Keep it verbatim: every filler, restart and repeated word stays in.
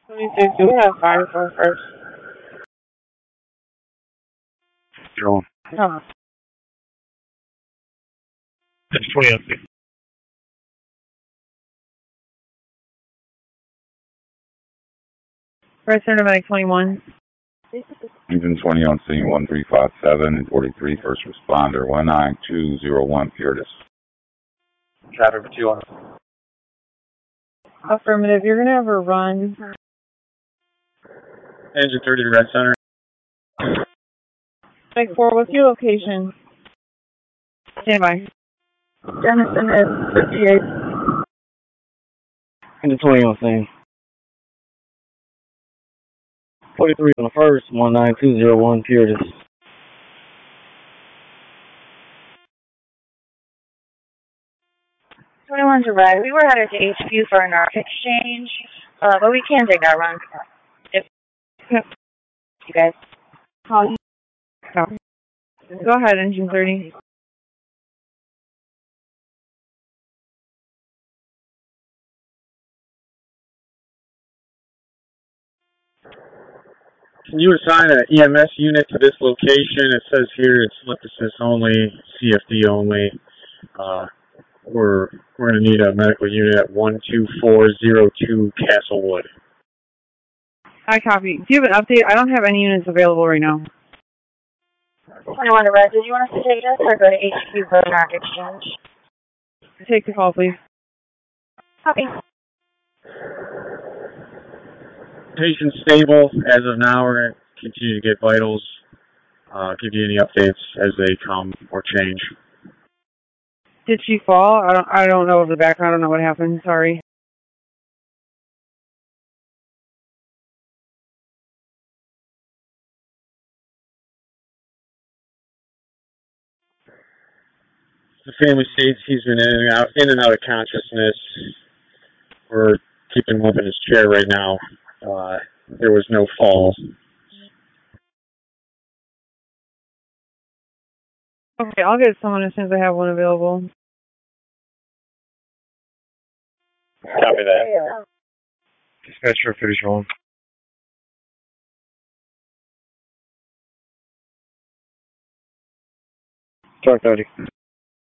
twenty-six, do we have fire for first? Zero one. Oh. That's twenty on scene. Press Cinematic twenty-one. Even twenty on scene, one three five seven and forty-three, first responder, one nine two zero one, Curtis. Traffic for two on. Affirmative, you're going to have a run. Engine thirty to Red Center. Like four, what's your location? Stand by. Denison is fifty-eight. Into twenty on scene. forty-three on the first, one nine two zero one, Curtis. twenty-one to Red. We were headed to H Q for a narc exchange, uh, but we can take that run. If Yep. you guys. Call you. Go ahead, engine thirty. Can you assign an E M S unit to this location? It says here it's Flip Assist only, C F D only. Uh, we're we're going to need a medical unit at one two four zero two Castlewood. I copy. Do you have an update? I don't have any units available right now. twenty-one to Red. Did you want us to take this or go to H Q for a narc exchange? Take the call, please. Copy. Patient stable as of now. We're going to continue to get vitals. Uh, give you any updates as they come or change. Did she fall? I don't. I don't know the background. I don't know what happened. Sorry. The family states he's been in and out, in and out of consciousness. We're keeping him up in his chair right now. Uh, there was no fall. Okay, I'll get someone as soon as I have one available. Copy that. Dispatcher finish on. Start thirty.